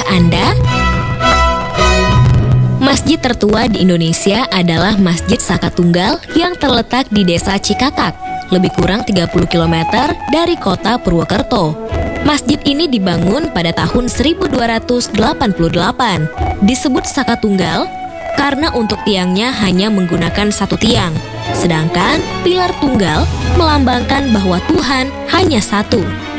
Anda? Masjid tertua di Indonesia adalah Masjid Saka Tunggal yang terletak di Desa Cikakak, lebih kurang 30 km dari kota Purwokerto. Masjid ini dibangun pada tahun 1288. Disebut Saka Tunggal karena untuk tiangnya hanya menggunakan satu tiang, sedangkan pilar tunggal melambangkan bahwa Tuhan hanya satu.